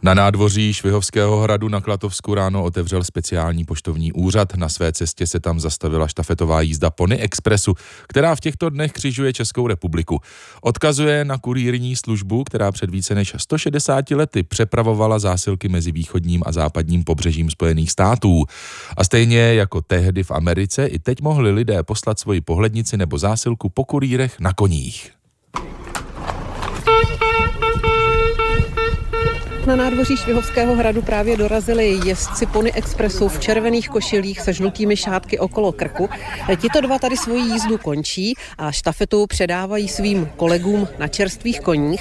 Na nádvoří Švihovského hradu na Klatovsku ráno otevřel speciální poštovní úřad. Na své cestě se tam zastavila štafetová jízda Pony Expressu, která v těchto dnech křižuje Českou republiku. Odkazuje na kurýrní službu, která před více než 160 lety přepravovala zásilky mezi východním a západním pobřežím Spojených států. A stejně jako tehdy v Americe, i teď mohli lidé poslat svoji pohlednici nebo zásilku po kurýrech na koních. Na nádvoří Švihovského hradu právě dorazili jezdci Pony Expressu v červených košilích se žlutými šátky okolo krku. Tito dva tady svoji jízdu končí a štafetu předávají svým kolegům na čerstvých koních.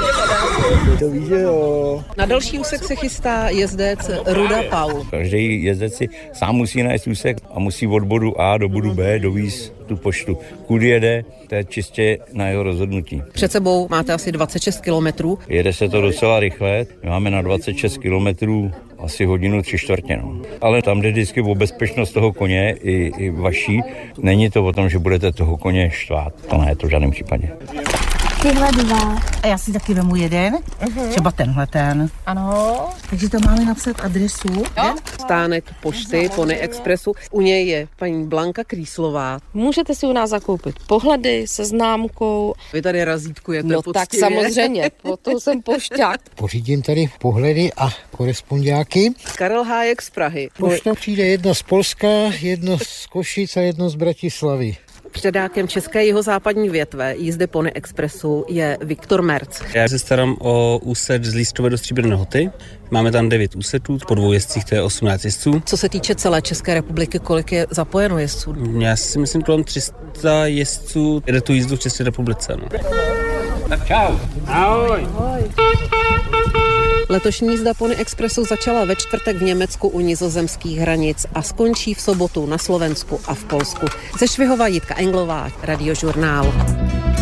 Na další úsek se chystá jezdec Ruda Paul. Každý jezdec si sám musí najít úsek a musí od bodu A do bodu B dovízt tu poštu. Kudy jede, to je čistě na jeho rozhodnutí. Před sebou máte asi 26 kilometrů. Jede se to docela rychle. Máme na 26 kilometrů asi hodinu 3/4. No. Ale tam jde vždycky o bezpečnost toho koně i vaší. Není to o tom, že budete toho koně štvát. To ne, to v žádném případě. Tyhle dva. A já si taky vemu jeden, třeba tenhle ten. Ano. Takže to máme napsat adresu. Jo. Stánek pošty Pony Expressu. U něj je paní Blanka Krýslová. Můžete si u nás zakoupit pohledy se známkou. Vy tady razítkujete No poctivě. tak samozřejmě, proto jsem pošťák. Pořídím tady pohledy a korespondiáky. Karel Hájek z Prahy. Pošta přijde jedno z Polska, jedno z Košic a jedno z Bratislavy. Předákem české jihozápadní větve jízdy Pony Expressu je Viktor Merc. Já se starám o úsek z Lístrové do Stříbrné Lhoty. Máme tam 9 úseků, po 2 jezdcích to je 18 jezdců. Co se týče celé České republiky, kolik je zapojeno jezdců? Já si myslím kolem 300 jezdců jede tu jízdu v České republice. No. Tak čau. Ahoj. Letošní jízda Pony Expressu začala ve čtvrtek v Německu u nizozemských hranic a skončí v sobotu na Slovensku a v Polsku. Ze Švihova Jitka Englová, Radiožurnál.